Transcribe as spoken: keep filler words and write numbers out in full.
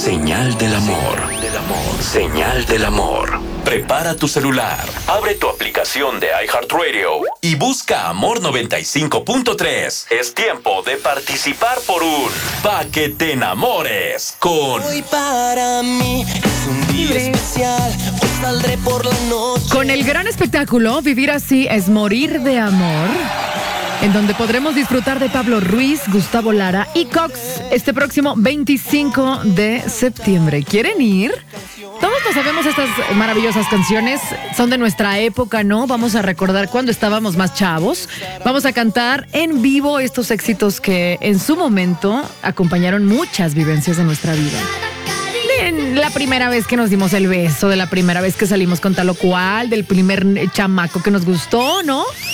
Señal del amor. Señal del amor. Prepara tu celular, abre tu aplicación de iHeartRadio y busca Amor noventa y cinco punto tres. Es tiempo de participar por un Pa' que te enamores con... Hoy para mí es un día especial. Hoy saldré por la noche. Con el gran espectáculo Vivir así es morir de amor, en donde podremos disfrutar de Pablo Ruiz, Gustavo Lara y Cox este próximo veinticinco de septiembre. ¿Quieren ir? Todos nos sabemos estas maravillosas canciones, son de nuestra época, ¿no? Vamos a recordar cuando estábamos más chavos. Vamos a cantar en vivo estos éxitos que en su momento acompañaron muchas vivencias de nuestra vida. De la primera vez que nos dimos el beso, de la primera vez que salimos con tal o cual, del primer chamaco que nos gustó, ¿no?